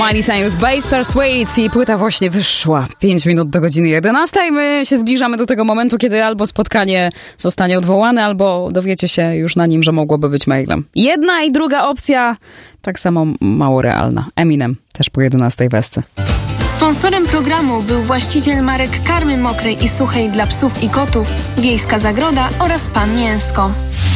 Miley Cyrus, Bass Persuades i płyta właśnie wyszła. 5 minut do godziny 11. My się zbliżamy do tego momentu, kiedy albo spotkanie zostanie odwołane, albo dowiecie się już na nim, że mogłoby być mailem. Jedna i druga opcja tak samo mało realna. Eminem też po 11 wesce. Sponsorem programu był właściciel marek karmy mokrej i suchej dla psów i kotów, Wiejska Zagroda oraz Pan Mięsko.